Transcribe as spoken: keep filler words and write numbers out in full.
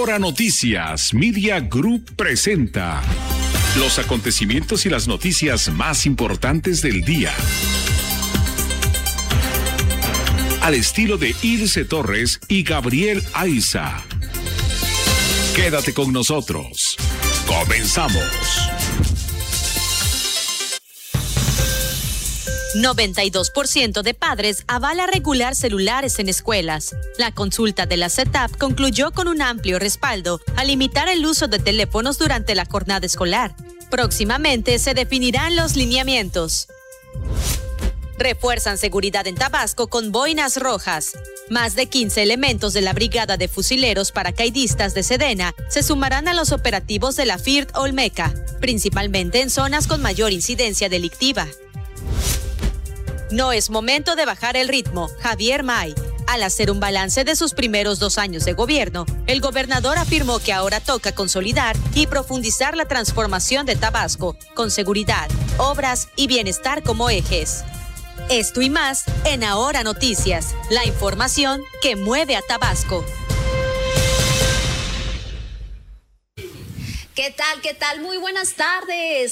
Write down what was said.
Ahora Noticias Media Group presenta los acontecimientos y las noticias más importantes del día. Al estilo de Ilse Torres y Gabriel Aiza. Quédate con nosotros. Comenzamos. noventa y dos por ciento de padres avala regular celulares en escuelas. La consulta de la CETAP concluyó con un amplio respaldo a limitar el uso de teléfonos durante la jornada escolar. Próximamente se definirán los lineamientos. Refuerzan seguridad en Tabasco con boinas rojas. Más de quince elementos de la Brigada de Fusileros Paracaidistas de Sedena se sumarán a los operativos de la F I R T Olmeca, principalmente en zonas con mayor incidencia delictiva. No es momento de bajar el ritmo, Javier May. Al hacer un balance de sus primeros dos años de gobierno, el gobernador afirmó que ahora toca consolidar y profundizar la transformación de Tabasco, con seguridad, obras y bienestar como ejes. Esto y más en Ahora Noticias, la información que mueve a Tabasco. ¿Qué tal? ¿Qué tal? Muy buenas tardes.